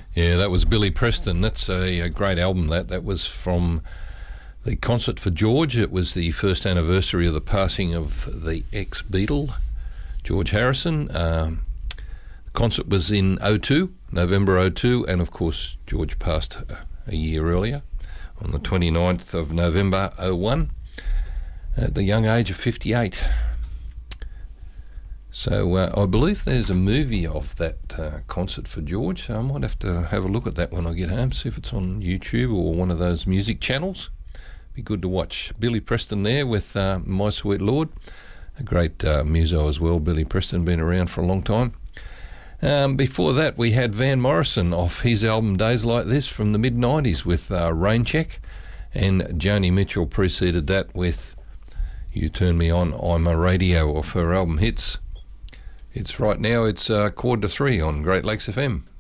Yeah, that was Billy Preston. That's a great album. That was from the Concert for George. It was the first anniversary of the passing of the ex-Beatle, George Harrison. The concert was in November 02, and of course George passed a year earlier on the 29th of November 01 at the young age of 58. So I believe there's a movie of that concert for George, so I might have to have a look at that when I get home, see if it's on YouTube or one of those music channels. Be good to watch. Billy Preston there with My Sweet Lord, a great muso as well. Billy Preston, been around for a long time. Before that, we had Van Morrison off his album Days Like This from the mid-90s with Rain Check, and Joni Mitchell preceded that with You Turn Me On, I'm a Radio, off her album Hits. It's right now, it's 2:45 on Great Lakes FM.